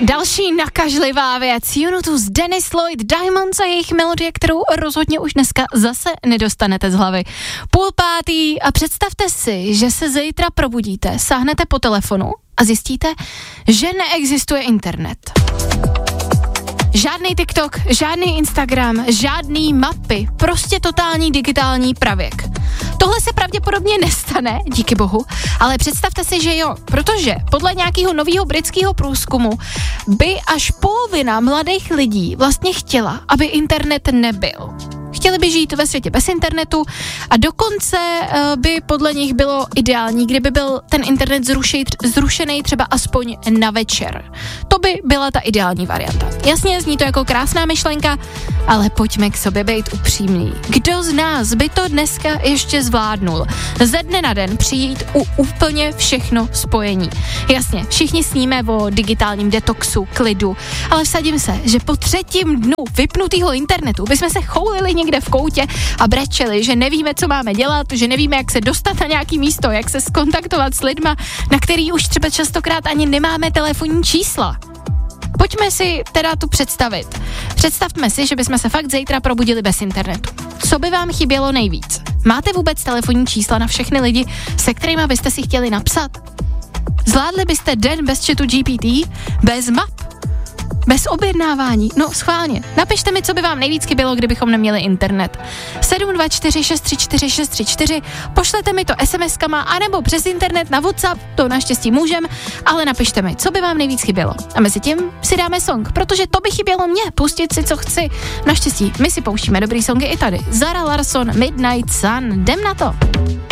Další nakažlivá věc. U2 Dennis Lloyd Diamonds a jejich melodie, kterou rozhodně už dneska zase nedostanete z hlavy. 5:30 a představte si, že se zítra probudíte, sáhnete po telefonu a zjistíte, že neexistuje internet. Žádný TikTok, žádný Instagram, žádný mapy, prostě totální digitální pravěk. Tohle se pravděpodobně nestane, díky bohu, ale představte si, že jo, protože podle nějakého nového britského průzkumu by až polovina mladých lidí vlastně chtěla, aby internet nebyl. Chtěli by žít ve světě bez internetu a dokonce by podle nich bylo ideální, kdyby byl ten internet zrušený třeba aspoň na večer. To by byla ta ideální varianta. Jasně, zní to jako krásná myšlenka, ale pojďme k sobě být upřímný. Kdo z nás by to dneska ještě zvládnul? Ze dne na den přijít u úplně všechno spojení. Jasně, všichni sníme o digitálním detoxu, klidu, ale vsadím se, že po 3. dnu vypnutého internetu bychom se choulili někde v koutě a brečeli, že nevíme, co máme dělat, že nevíme, jak se dostat na nějaký místo, jak se skontaktovat s lidma, na který už třeba častokrát ani nemáme telefonní čísla. Pojďme si teda tu představit. Představme si, že bychom se fakt zítra probudili bez internetu. Co by vám chybělo nejvíc? Máte vůbec telefonní čísla na všechny lidi, se kterými byste si chtěli napsat? Zvládli byste den bez chatu GPT? Bez map? Bez objednávání? No schválně. Napište mi, co by vám nejvíc chybělo, kdybychom neměli internet. 724 634 634, pošlete mi to SMS-kama anebo přes internet na WhatsApp, to naštěstí můžem, ale napište mi, co by vám nejvíc chybělo. A mezi tím si dáme song, protože to by chybělo mně, pustit si, co chci. Naštěstí, my si pouštíme dobrý songy i tady. Zara Larsson, Midnight Sun, jdem na to.